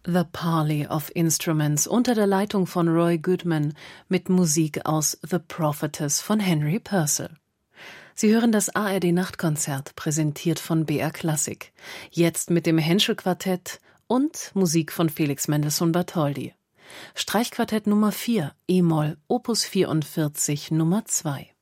The Parley of Instruments unter der Leitung von Roy Goodman mit Musik aus The Prophetess von Henry Purcell. Sie hören das ARD-Nachtkonzert, präsentiert von BR Klassik. Jetzt mit dem Henschel-Quartett und Musik von Felix Mendelssohn Bartholdy. Streichquartett Nummer 4, E-Moll, Opus 44, Nummer 2.